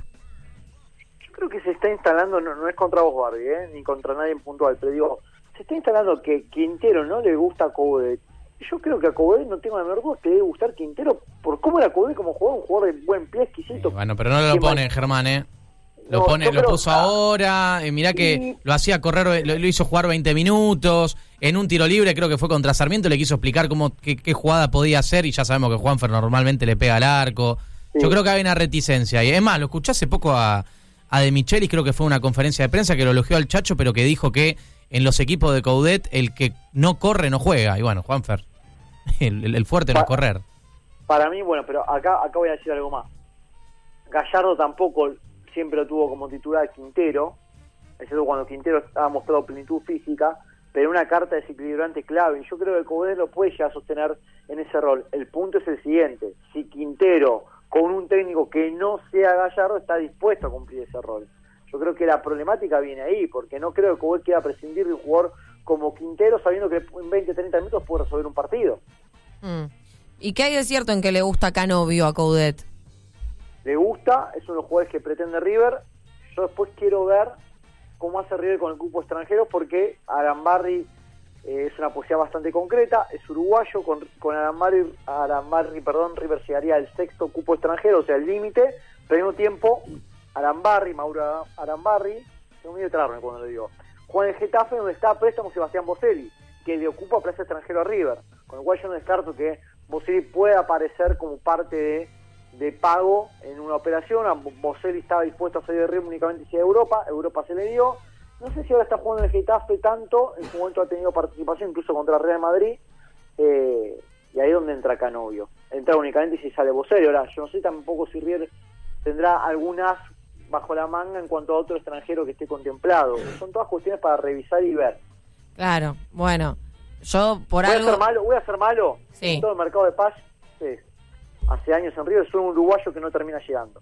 Yo creo que se está instalando, no es contra vos, Barbie, ni contra nadie en puntual, pero digo, se está instalando que Quintero no le gusta a Coudet. Yo creo que a Coudet no tengo la menor duda que le debe gustar Quintero por cómo era Coudet como jugador, un jugador de buen pie, exquisito. Bueno, pero no lo ponen, Germán, Lo puso ahora, mirá que lo hacía correr, lo hizo jugar 20 minutos, en un tiro libre creo que fue contra Sarmiento, le quiso explicar qué jugada podía hacer, y ya sabemos que Juanfer normalmente le pega al arco. Sí. Yo creo que hay una reticencia. Y es más, lo escuché hace poco a De Michelis, creo que fue una conferencia de prensa que lo elogió al Chacho, pero que dijo que en los equipos de Coudet el que no corre no juega. Y bueno, Juanfer, el fuerte no es correr. Para mí, bueno, pero acá voy a decir algo más. Gallardo tampoco siempre lo tuvo como titular Quintero, excepto cuando Quintero ha mostrado plenitud física, pero una carta desequilibrante clave, y yo creo que Coudet lo puede ya sostener en ese rol. El punto es el siguiente: si Quintero, con un técnico que no sea Gallardo, está dispuesto a cumplir ese rol. Yo creo que la problemática viene ahí, porque no creo que Coudet quiera prescindir de un jugador como Quintero, sabiendo que en 20-30 minutos puede resolver un partido. ¿Y qué hay de cierto en que le gusta Canovio a Coudet? Le gusta, es uno de los jugadores que pretende River. Yo después quiero ver cómo hace River con el cupo extranjero, porque Arambarri es una posibilidad bastante concreta, es uruguayo, con Arambarri, River llegaría al 6º cupo extranjero, o sea, el límite, pero al mismo tiempo Mauro Arambarri, tengo miedo de trarme cuando lo digo, juega en el Getafe, donde está a préstamo Sebastián Boselli, que le ocupa plaza extranjero a River, con lo cual yo no descarto que Boselli pueda aparecer como parte de pago en una operación. Boselli estaba dispuesto a salir de River únicamente si Europa se le dio. No sé si ahora está jugando en el Getafe tanto, en su momento ha tenido participación incluso contra el Real Madrid, y ahí es donde entra Canovio. Entra únicamente si sale Boselli. Ahora, yo no sé tampoco si River tendrá algún as bajo la manga en cuanto a otro extranjero que esté contemplado. Son todas cuestiones para revisar y ver. Claro, bueno, yo por ¿Voy algo... a ser malo? Sí. En todo el mercado de paz, sí. Hace años en River, soy un uruguayo que no termina llegando.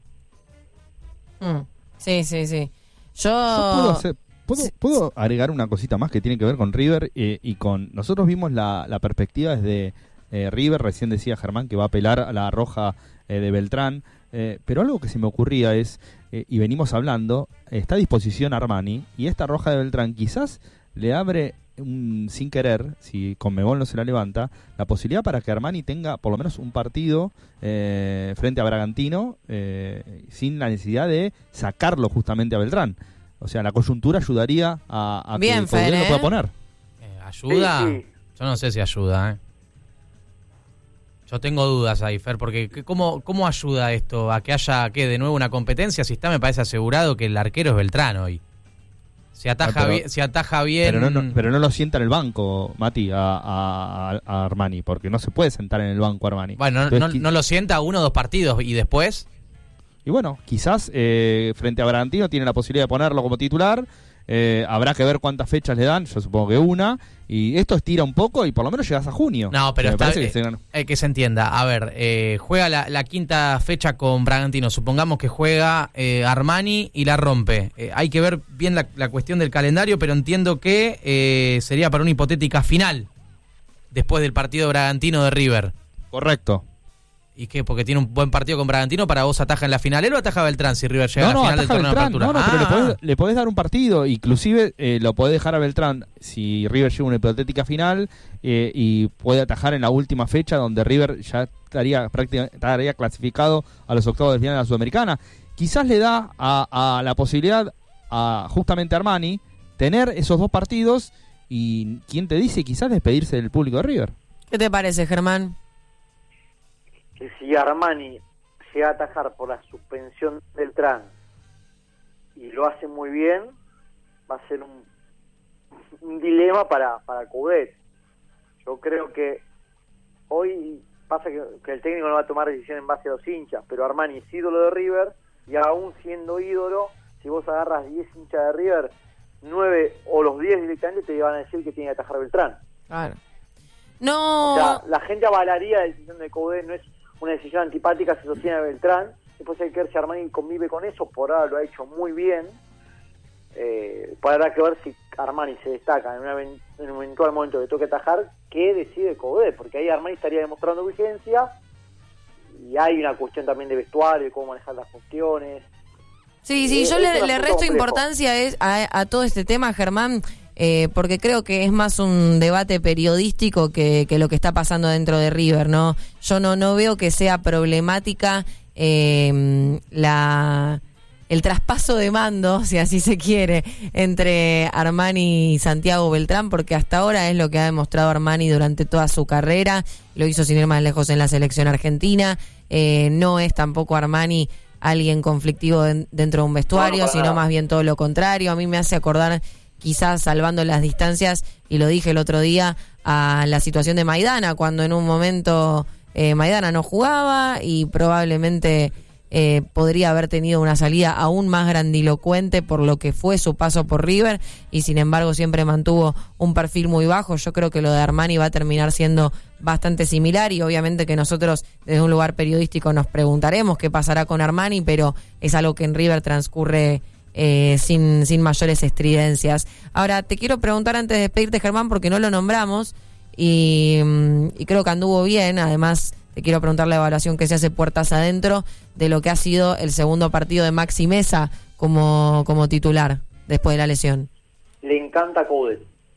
Sí. Yo ¿Puedo agregar una cosita más que tiene que ver con River y con... Nosotros vimos la perspectiva desde River, recién decía Germán que va a apelar a la roja de Beltrán, pero algo que se me ocurría es, y venimos hablando, está a disposición Armani, y esta roja de Beltrán quizás le abre sin querer, si Conmebol no se la levanta, la posibilidad para que Armani tenga por lo menos un partido frente a Bragantino sin la necesidad de sacarlo justamente a Beltrán. O sea, la coyuntura ayudaría a bien, que el lo pueda poner. ¿Ayuda? Sí. Yo no sé si ayuda, Yo tengo dudas ahí, Fer, porque ¿cómo ayuda esto a que haya de nuevo una competencia? Si está, me parece asegurado que el arquero es Beltrán hoy. Si ataja bien... Pero no lo sienta en el banco, Mati, a Armani, porque no se puede sentar en el banco Armani. Bueno, entonces, no lo sienta 1 o 2 partidos y después... Y bueno, quizás frente a Bragantino tiene la posibilidad de ponerlo como titular. Habrá que ver cuántas fechas le dan, yo supongo que una. Y esto estira un poco y por lo menos llegas a junio. No, pero está que se entienda. A ver, juega la quinta fecha con Bragantino. Supongamos que juega Armani y la rompe. Hay que ver bien la cuestión del calendario, pero entiendo que sería para una hipotética final después del partido Bragantino de River. Correcto. ¿Y qué? Porque tiene un buen partido con Bragantino, ¿para vos ataja en la final él o ataja Beltrán si River llega a la final del torneo de apertura? Pero le podés dar un partido, inclusive lo podés dejar a Beltrán si River llega a una hipotética final y puede atajar en la última fecha donde River ya estaría clasificado a los octavos de final de la Sudamericana. Quizás le da a la posibilidad a justamente Armani tener esos 2 partidos y ¿quién te dice? Quizás despedirse del público de River. ¿Qué te parece, Germán? Que si Armani llega a atajar por la suspensión del Beltrán y lo hace muy bien, va a ser un dilema para Coudet. Yo creo que hoy pasa que el técnico no va a tomar decisión en base a los hinchas, pero Armani es ídolo de River y aún siendo ídolo, si vos agarras 10 hinchas de River, 9 o los 10 directamente te van a decir que tiene que atajar Beltrán. Claro. No. O sea, la gente avalaría la decisión de Coudet, no es una decisión antipática, se sostiene a Beltrán. Después hay que ver si Armani convive con eso, por ahora lo ha hecho muy bien. Habrá que ver si Armani se destaca en un eventual momento que toque atajar, qué decide Coudet, porque ahí Armani estaría demostrando vigencia y hay una cuestión también de vestuario, de cómo manejar las cuestiones. Sí, yo le resto complejo. importancia a todo este tema, Germán, porque creo que es más un debate periodístico que lo que está pasando dentro de River, ¿no? Yo no veo que sea problemática el el traspaso de mando, si así se quiere, entre Armani y Santiago Beltrán, porque hasta ahora es lo que ha demostrado Armani durante toda su carrera, lo hizo sin ir más lejos en la selección argentina. No es tampoco Armani alguien conflictivo dentro de un vestuario, sino más bien todo lo contrario. A mí me hace acordar, quizás salvando las distancias, y lo dije el otro día, a la situación de Maidana, cuando en un momento Maidana no jugaba y probablemente podría haber tenido una salida aún más grandilocuente por lo que fue su paso por River, y sin embargo siempre mantuvo un perfil muy bajo. Yo creo que lo de Armani va a terminar siendo bastante similar, y obviamente que nosotros desde un lugar periodístico nos preguntaremos qué pasará con Armani, pero es algo que en River transcurre sin mayores estridencias. Ahora te quiero preguntar antes de despedirte, Germán, porque no lo nombramos y creo que anduvo bien. Además te quiero preguntar la evaluación que se hace puertas adentro de lo que ha sido el segundo partido de Maxi Meza como titular después de la lesión. Le encanta Coudet.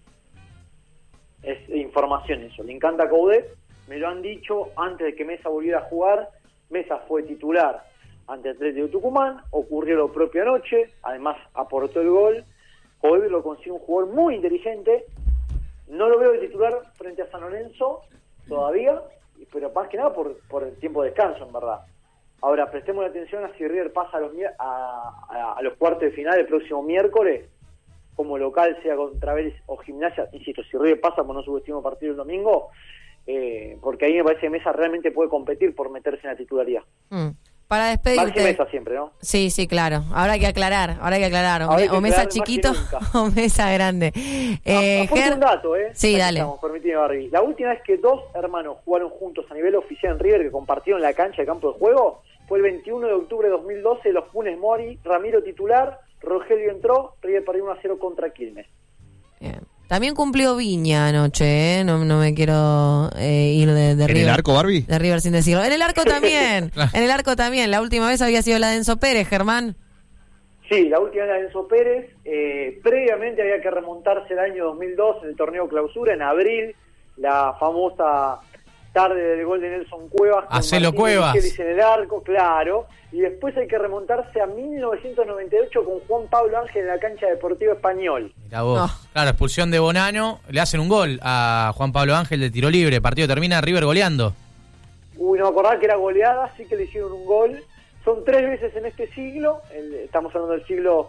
Es información eso. Le encanta Coudet. Me lo han dicho antes de que Meza volviera a jugar. Meza fue titular ante Atlético de Tucumán. Ocurrió lo propio anoche. Además aportó el gol. Coudet lo consiguió un jugador muy inteligente. No lo veo de titular frente a San Lorenzo todavía, pero más que nada por el tiempo de descanso, en verdad. Ahora, prestemos atención a si River pasa a los cuartos de final el próximo miércoles, como local, sea contra Vélez o Gimnasia. Insisto, si River pasa, pues no subestimo partido el domingo, porque ahí me parece que Meza realmente puede competir por meterse en la titularidad. Para despedirte. Maxi Meza siempre, ¿no? Sí, claro. Ahora hay que aclarar. O Meza chiquito o Meza grande. Un dato, Sí, dale. Permíteme, Barbie. La última vez que dos hermanos jugaron juntos a nivel oficial en River, que compartieron la cancha de campo de juego, fue el 21 de octubre de 2012, los Funes Mori, Ramiro titular, Rogelio entró, River perdió 1-0 contra Quilmes. Bien. También cumplió Viña anoche, no me quiero ir de River. ¿En el arco, Barbie? De River sin decirlo. En el arco también, en el arco también. La última vez había sido la de Enzo Pérez, Germán. Sí, la última vez la de Enzo Pérez. Previamente había que remontarse el año 2002 en el torneo clausura, en abril, la famosa tarde del gol de Nelson Cuevas. Hacelo Cuevas. En el arco, claro. Y después hay que remontarse a 1998 con Juan Pablo Ángel en la cancha deportiva Español. Mirá vos. Claro, expulsión de Bonano, le hacen un gol a Juan Pablo Ángel de tiro libre, partido termina River goleando. No me acordaba que era goleada, sí que le hicieron un gol. Son 3 veces en este siglo, estamos hablando del siglo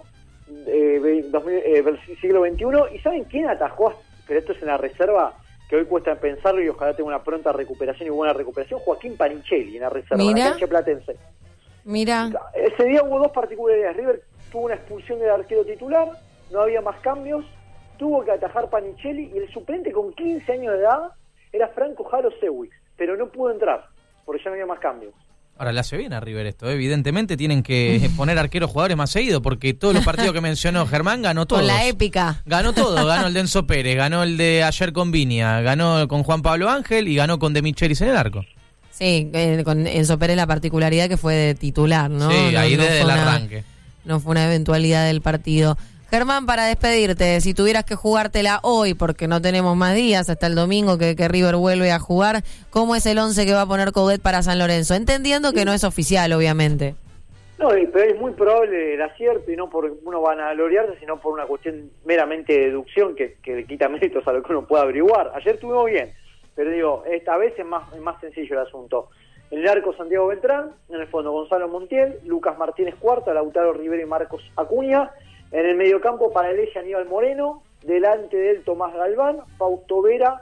siglo XXI, ¿y saben quién atajó? Pero esto es en la reserva, que hoy cuesta pensarlo y ojalá tenga una pronta recuperación y buena recuperación. Joaquín Panichelli en la reserva, en la cancha platense. Mira. Ese día hubo 2 particularidades. River tuvo una expulsión del arquero titular, no había más cambios, tuvo que atajar Panichelli, y el suplente con 15 años de edad era Franco Jaro Sewix, pero no pudo entrar, porque ya no había más cambios. Ahora le hace bien a River esto, evidentemente tienen que poner arqueros jugadores más seguidos, porque todos los partidos que mencionó Germán ganó todos. Con la épica. Ganó todo, ganó el de Enzo Pérez, ganó el de ayer con Viña, ganó con Juan Pablo Ángel y ganó con De Michelis en el arco. Sí, con Enzo Pérez la particularidad que fue de titular, ¿no? Sí, ahí desde el arranque. No fue una eventualidad del partido. Germán, para despedirte, si tuvieras que jugártela hoy, porque no tenemos más días hasta el domingo que River vuelve a jugar, ¿cómo es el 11 que va a poner Coudet para San Lorenzo? Entendiendo que no es oficial, obviamente. No, pero es muy probable el acierto, y no por uno van a gloriarse, sino por una cuestión meramente de deducción que le quita méritos a lo que uno pueda averiguar. Ayer estuvimos bien, pero digo, esta vez es más sencillo el asunto. En el arco Santiago Beltrán, en el fondo Gonzalo Montiel, Lucas Martínez cuarto, Lautaro Rivero y Marcos Acuña. En el mediocampo Paralella, Aníbal Moreno, delante de él Tomás Galván, Fausto Vera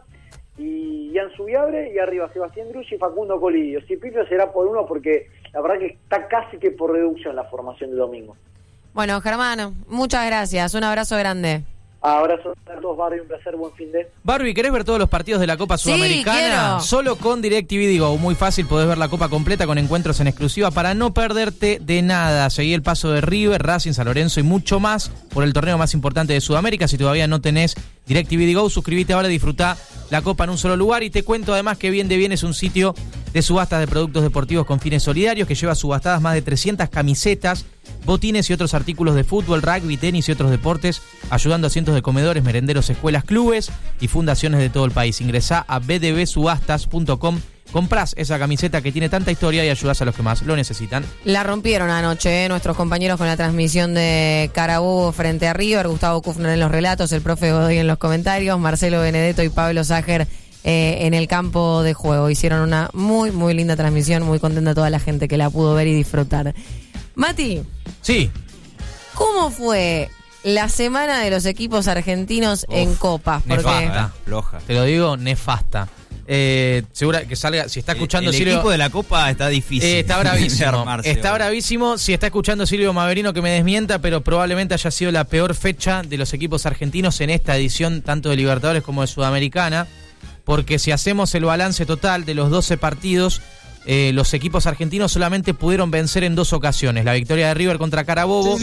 y Ian Subiabre, y arriba Sebastián Drucci y Facundo Colidio. Cipillo será por uno porque la verdad que está casi que por reducción la formación del domingo. Bueno, Germán, muchas gracias, un abrazo grande. Abrazo a todos, Barbie, un placer, buen fin de. Barbie, ¿querés ver todos los partidos de la Copa Sudamericana? Sí, solo con DirecTV Go, muy fácil, podés ver la Copa completa con encuentros en exclusiva para no perderte de nada. Seguí el paso de River, Racing, San Lorenzo y mucho más por el torneo más importante de Sudamérica. Si todavía no tenés DirecTV Go, suscríbete ahora y disfrutá la Copa en un solo lugar. Y te cuento además que Bien de Bien es un sitio de subastas de productos deportivos con fines solidarios que lleva subastadas más de 300 camisetas, botines y otros artículos de fútbol, rugby, tenis y otros deportes, ayudando a cientos de comedores, merenderos, escuelas, clubes y fundaciones de todo el país. Ingresá a bdbsubastas.com comprás esa camiseta que tiene tanta historia y ayudás a los que más lo necesitan. La rompieron anoche, nuestros compañeros con la transmisión de Carabobo frente a River, Gustavo Kufner en los relatos, el profe Godoy en los comentarios, Marcelo Benedetto y Pablo Ságer en el campo de juego. Hicieron una muy, muy linda transmisión, muy contenta toda la gente que la pudo ver y disfrutar. Mati. Sí. ¿Cómo fue la semana de los equipos argentinos en Copa? Nefasta, floja. Te lo digo, nefasta. Segura que salga, si está escuchando el Silvio. equipo de la Copa está difícil. Está bravísimo. Armarse, está bravísimo. Si está escuchando Silvio Maverino, que me desmienta, pero probablemente haya sido la peor fecha de los equipos argentinos en esta edición, tanto de Libertadores como de Sudamericana. Porque si hacemos el balance total de los 12 partidos, los equipos argentinos solamente pudieron vencer en 2 ocasiones. La victoria de River contra Carabobo.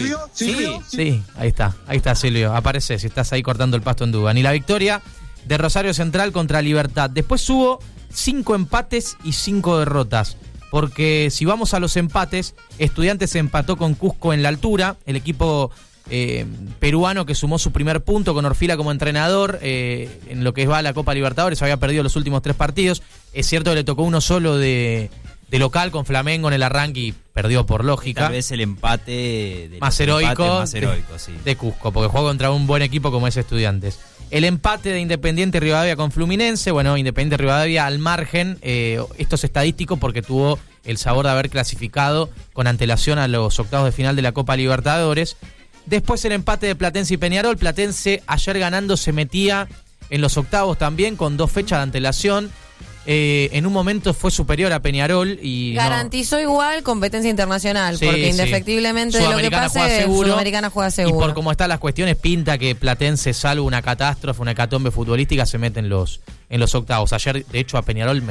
Sí, ahí está Silvio, aparece si estás ahí cortando el pasto en Dugan. Y la victoria de Rosario Central contra Libertad. Después hubo 5 empates y 5 derrotas. Porque si vamos a los empates, Estudiantes empató con Cusco en la altura, el equipo peruano que sumó su primer punto con Orfila como entrenador en lo que va a la Copa Libertadores. Había perdido los últimos 3 partidos. Es cierto que le tocó uno solo de local con Flamengo en el arranque y perdió por lógica. Tal vez el empate más heroico, sí. de Cusco, porque jugó contra un buen equipo como es Estudiantes. El empate de Independiente Rivadavia con Fluminense. Bueno, Independiente Rivadavia al margen. Esto es estadístico porque tuvo el sabor de haber clasificado con antelación a los octavos de final de la Copa Libertadores. Después el empate de Platense y Peñarol. Platense ayer ganando se metía en los octavos también con 2 fechas de antelación. En un momento fue superior a Peñarol y garantizó igual competencia internacional, porque indefectiblemente de lo que pase Sudamericana juega seguro. Y por cómo están las cuestiones, pinta que Platense, salvo una catástrofe, una hecatombe futbolística, se mete en los octavos. Ayer, de hecho, a Peñarol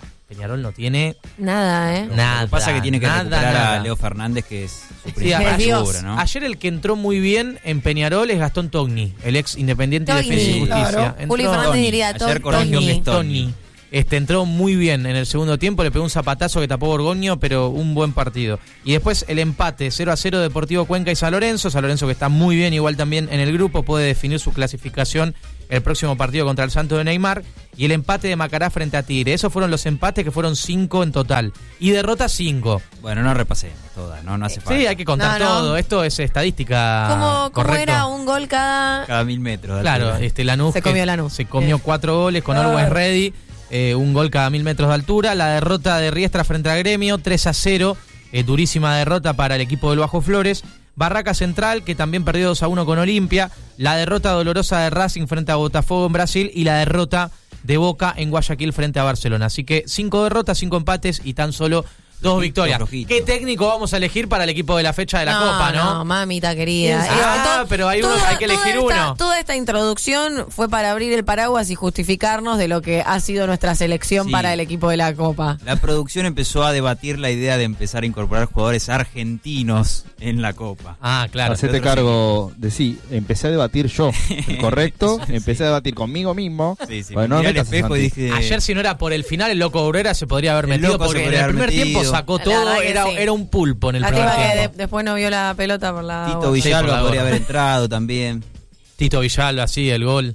no tiene nada, Nada. Lo que pasa es que tiene que recuperar a Leo Fernández, que es su principal figura, ¿no? Ayer el que entró muy bien en Peñarol es Gastón Togni, el ex Independiente de Defensa y Justicia. Claro. Juli Fernández diría Togni. Entró muy bien en el segundo tiempo, le pegó un zapatazo que tapó Borgoño, pero un buen partido. Y después el empate 0-0 Deportivo Cuenca y San Lorenzo. San Lorenzo que está muy bien, igual también en el grupo, puede definir su clasificación el próximo partido contra el Santos de Neymar. Y el empate de Macará frente a Tigre. Esos fueron los empates, que fueron 5 en total. Y derrotas 5. Bueno, no repasemos todas, no hace falta. Sí, hay que contar todo. Esto es estadística. ¿Cómo era un gol cada 1000 metros? Claro, Lanús. Se comió Lanús. Se comió 4 goles con Always Ready. Un gol cada 1000 metros de altura. La derrota de Riestra frente a Gremio, 3-0. Durísima derrota para el equipo del Bajo Flores. Barraca Central, que también perdió 2-1 con Olimpia. La derrota dolorosa de Racing frente a Botafogo en Brasil. Y la derrota de Boca en Guayaquil frente a Barcelona. Así que 5 derrotas, 5 empates y tan solo 2 victorias. ¿Qué técnico vamos a elegir para el equipo de la fecha de la Copa, no? No, mamita querida. Pero hay que elegir uno. Toda esta introducción fue para abrir el paraguas y justificarnos de lo que ha sido nuestra selección para el equipo de la Copa. La producción empezó a debatir la idea de empezar a incorporar jugadores argentinos en la Copa. Claro. Hacete cargo de empecé a debatir yo, ¿correcto? Empecé a debatir conmigo mismo. Sí, bueno, miré al espejo y dije... Ayer, si no era por el final, el Loco Obrera se podría haber metido, porque en el primer tiempo sacó todo, era un pulpo en el primer tiempo. Después no vio la pelota por la... Tito Villalba podría haber entrado también. Tito Villalba, sí, el gol.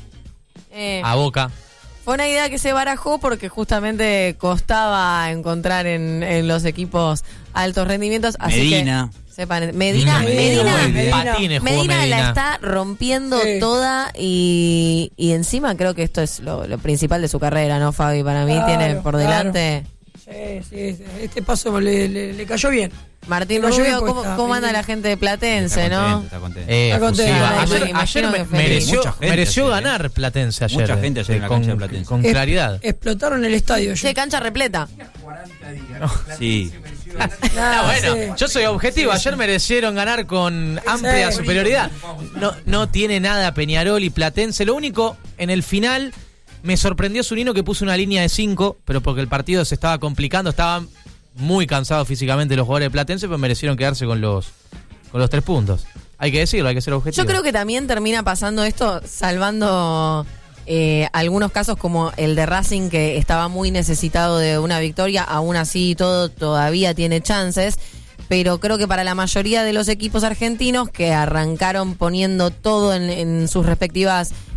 A Boca. Fue una idea que se barajó porque justamente costaba encontrar en los equipos altos rendimientos. Así Medina. Medina Medina la está rompiendo toda y encima creo que esto es lo principal de su carrera, ¿no, Fabi? Para mí tiene por delante... Sí, este paso le cayó bien. Martín Rubio, ¿cómo anda la gente de Platense, no? Está contento. Ayer mereció ganar Platense ayer. Mucha gente ayer en la cancha de Platense. Con claridad. Explotaron el estadio. Cancha repleta. Sí. Bueno, yo soy objetivo. Ayer merecieron ganar con amplia superioridad. No tiene nada Peñarol y Platense. Lo único, en el final... Me sorprendió Zunino, que puso una línea de 5, pero porque el partido se estaba complicando, estaban muy cansados físicamente los jugadores de Platense, pero merecieron quedarse con los 3 puntos. Hay que decirlo, hay que ser objetivo. Yo creo que también termina pasando esto, salvando algunos casos como el de Racing, que estaba muy necesitado de una victoria, aún así todo todavía tiene chances. Pero creo que para la mayoría de los equipos argentinos que arrancaron poniendo todo en sus respectivas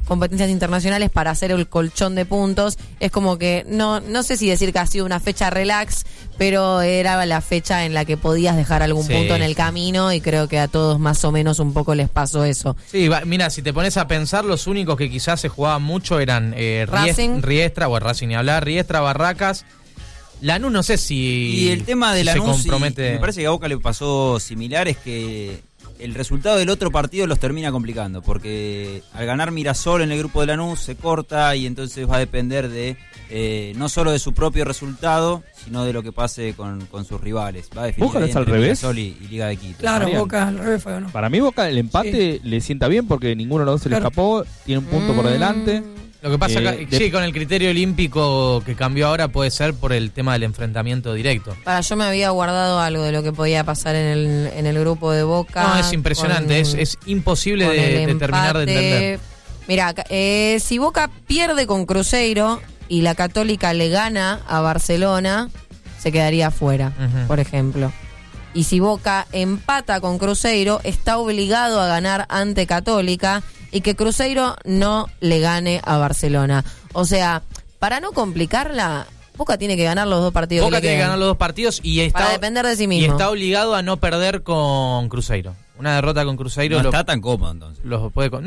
competencias internacionales para hacer el colchón de puntos. Es como que, no sé si decir que ha sido una fecha relax, pero era la fecha en la que podías dejar algún punto en el camino, y creo que a todos más o menos un poco les pasó eso. Sí, mira, si te pones a pensar, los únicos que quizás se jugaban mucho eran Riestra, o Racing ni hablar, Riestra, Barracas. Lanús no sé si y el tema de Lanús compromete. Me parece que a Boca le pasó similar, es que el resultado del otro partido los termina complicando, porque al ganar Mirasol en el grupo de Lanús se corta, y entonces va a depender de no solo de su propio resultado, sino de lo que pase con sus rivales. Va a definir ¿Boca es al revés? Mirasol y Liga de Quito. Claro, Mariano. Boca al revés fue, ¿no? Para mí Boca el empate le sienta bien porque ninguno de los dos se le escapó, tiene un punto por delante. Lo que pasa sí, con el criterio olímpico que cambió ahora puede ser por el tema del enfrentamiento directo. Yo me había guardado algo de lo que podía pasar en el grupo de Boca. No, es impresionante, es imposible de terminar de entender. Mira, si Boca pierde con Cruzeiro y la Católica le gana a Barcelona, se quedaría fuera, por ejemplo. Y si Boca empata con Cruzeiro, está obligado a ganar ante Católica, y que Cruzeiro no le gane a Barcelona. O sea, para no complicarla, Boca tiene que ganar los dos partidos. Boca tiene que ganar los dos partidos y está, para depender de sí mismo. Y está obligado a no perder con Cruzeiro. Una derrota con Cruzeiro no está tan cómodo entonces. Los puede,